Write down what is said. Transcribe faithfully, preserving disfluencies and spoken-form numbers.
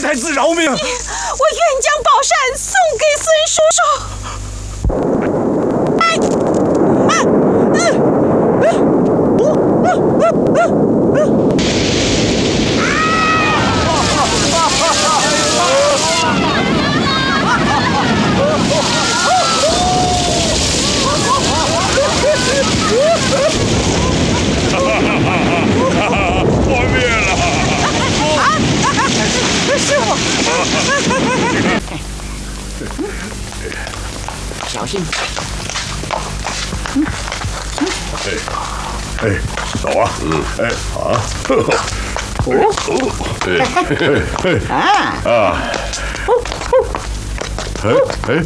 太子饶命！我愿将宝扇送给孙叔叔。哎，哎，嗯，嗯，嗯，嗯，嗯，嗯。 破灭了！ 师傅，小心！ 哎哎，走啊！嗯，哎好。哦哦，哎哎哎啊啊！哎哎。